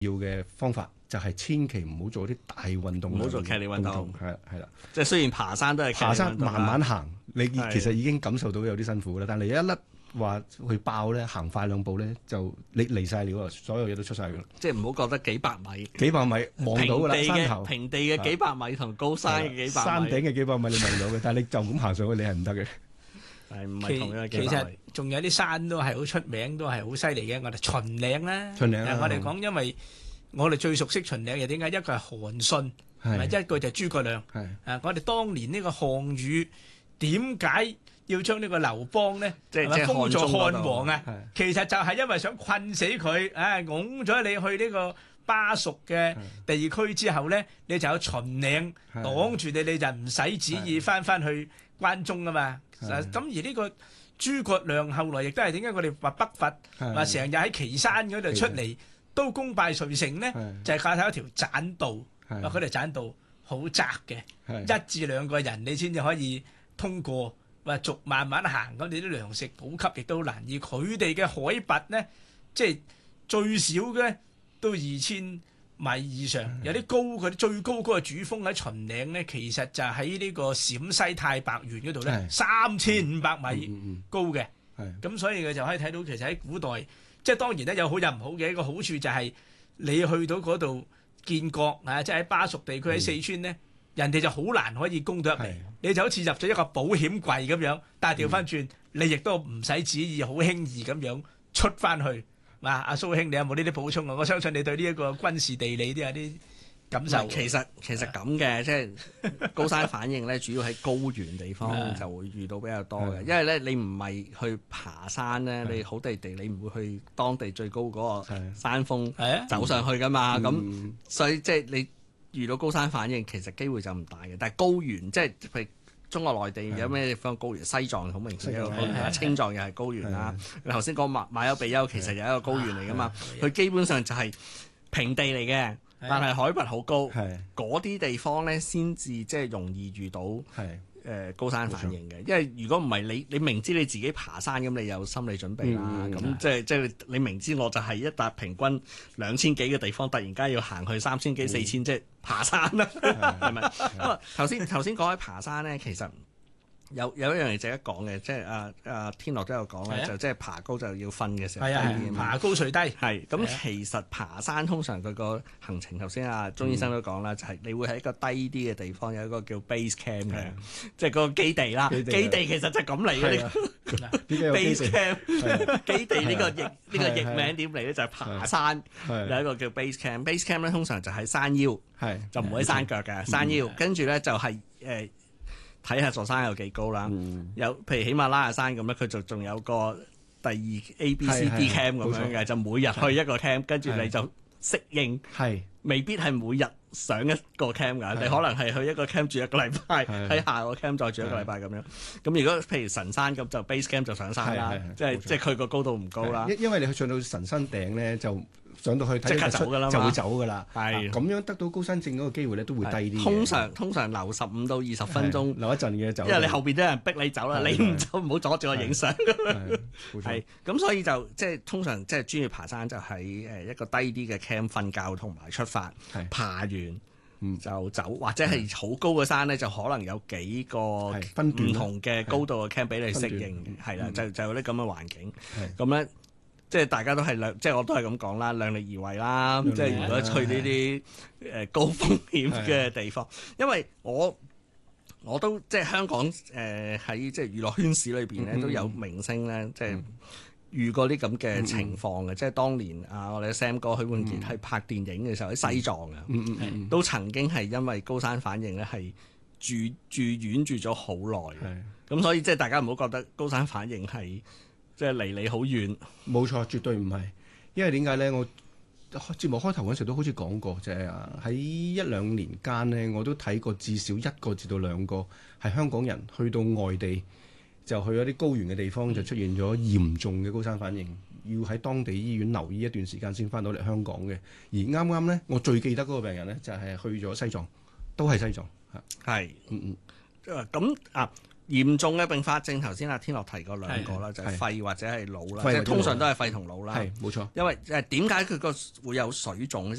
要嘅方法就係千祈唔好做啲大運動， 唔好做劇烈運動。 係啦， 即係雖然爬山都係爬山慢慢行，你係其實已經感受到有啲辛苦啦。但係一粒話去爆咧，行快2步咧，就你離晒料啊！所有嘢都出晒㗎啦。 即係唔好覺得幾百米幾百米望到㗎啦，山頭平地嘅幾百米同高山嘅幾百米， 山頂嘅幾百米你望到嘅，但係你就咁行上去，你係唔得嘅。 係唔係同樣嘅幾其實百米？ 仲有啲山都係好出名，都係好犀利嘅。我哋秦嶺啦， 秦嶺啦我哋講，因為我哋最熟悉秦嶺嘅點解？一個係韓信，係咪？一個就係諸葛亮。 係我哋當年呢個項羽點解要將呢個劉邦呢即係封做漢王啊？ 係其實就係因為想困死佢，拱咗你去呢個巴蜀嘅地區之後呢，你就有秦嶺擋住你，你就唔使旨意翻去關中啊嘛。咁而呢個諸葛亮後來亦都係點解我哋話北伐話成日喺岐山嗰度出嚟都功敗垂成呢？就係靠睇一條棧道，話嗰條棧道好窄嘅，1至2個人你先至可以通過，話逐慢慢行，咁你啲糧食補給亦都難。而佢哋嘅海拔呢，即係最少嘅都2000米以上，有啲高，佢最高嗰個主峰喺秦嶺呢，其實就喺呢個陝西太白縣嗰度呢，3500米高嘅。咁所以佢就可以睇到，其實喺古代，即係當然咧有好有唔好嘅。一個好處就係你去到嗰度建國啊，即係喺巴蜀地區喺四川呢，人哋就好難可以攻到入嚟，你就好似入咗一個保險櫃咁樣。但係調翻轉，你亦都唔使旨意，好輕易咁樣出翻去。阿蘇兄，你有冇呢啲補充啊？我相信你對呢一個軍事地理都有啲感受。 其實咁嘅，即係高山反應咧，主要喺高原地方就會遇到比較多嘅。因為咧，你唔係去爬山咧，你好地地你唔會去當地最高嗰個山峰走上去噶嘛。咁所以即係你遇到高山反應，其實機會就唔大嘅。但係高原即係譬如中國內地有咩地方高原？西藏好明顯一個高原啦，青藏又係高原啦。你頭先講馬丘比丘其實又係一個高原嚟噶嘛，佢基本上就係平地嚟嘅，但係海拔好高。嗰啲地方咧先至即係容易遇到高山反應嘅。因為如果唔係你明知你自己爬山咁，你有心理準備啦。咁即係你明知我就係一笪平均2000幾嘅地方，突然間要行去3000幾4000，即係爬山啦，係咪？咁啊頭先講起爬山咧，其實有一樣嘢值得講嘅，即係天樂都有講咧，就即係爬高就要瞓嘅時候低啲， 爬高垂低。 係咁，其實爬山通常佢個行程，頭先鐘醫生都講啦，就係你會喺一個低啲嘅地方有一個叫 base camp 嘅，即係嗰個基地啦。基地其實就係咁嚟嘅。base camp 基地呢個譯名點嚟咧？就係爬山有一個叫 base camp。base camp 咧通常就喺山腰，就唔會喺山腳嘅山腰。跟住咧就係睇下座山有幾高啦，有譬如喜馬拉雅山咁咧，佢就仲有個第二 A、B、C、D camp 咁樣嘅，就每日去一個 camp，跟住你就適應，未必係每日上一個 camp 㗎，你可能係去一個 camp 住一個禮拜，喺下個 camp 再住一個禮拜咁樣。咁如果譬如神山咁，就 base camp 就上山啦，即係佢個高度唔高啦。 因為你去上到神山頂咧就。上到去即刻走㗎啦嘛， 就會走㗎啦。 係咁樣得到高山症嗰個機會咧都會低啲。 通常留15到20分鐘， 留一陣嘅走。 因為你後邊都有人逼你走啦，你唔走唔好阻住我影相。係咁，所以就即係通常即係專業爬山就喺一個低啲嘅 camp 瞓覺同埋出發，爬完就走，或者係好高嘅山咧，就可能有幾個唔同嘅高度嘅 camp 俾你適應，係啦，就有啲咁嘅環境，咁咧。即係大家都係即係我都係咁講啦，量力而為啦。即係如果去呢啲高風險嘅地方，因為我都即係香港喺即係娛樂圈史裏邊咧都有明星咧，即係遇過啲咁嘅情況嘅。即係當年我哋嘅 Sam 哥許冠傑喺拍電影嘅時候喺西藏啊，都曾經係因為高山反應咧係住院住咗好耐。咁所以即係大家唔好覺得高山反應係。即係離你好遠，冇錯，絕對唔係。因為點解咧？我節目開頭嗰時都好似講過，就係喺1-2年間咧，我都睇過至少1個至到2個係香港人去到外地，就去咗啲高原嘅地方，就出現咗嚴重嘅高山反應，要喺當地醫院留醫一段時間先翻到嚟香港嘅。而啱啱咧，我最記得嗰個病人咧，就係去咗西藏，都係西藏嚇。 係，咁嚴重嘅併發症，頭先阿天樂提過兩個啦，就係肺或者係腦啦，即係通常都係肺同腦啦。 係冇錯。 因為點解佢個會有水腫咧？